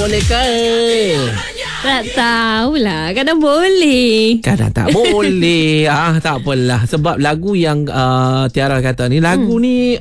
boleh ke? Tak tahulah. Kadang boleh. Kadang tak boleh. Tak apalah. Sebab lagu yang Tiara kata ni, lagu ni